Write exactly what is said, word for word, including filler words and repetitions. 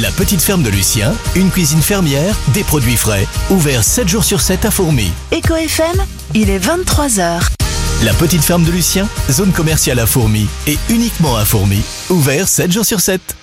La petite ferme de Lucien, une cuisine fermière, des produits frais, ouvert sept jours sur sept à Fourmi. Eco F M, il est vingt-trois heures. La petite ferme de Lucien, zone commerciale à Fourmi et uniquement à Fourmi, ouvert sept jours sur sept.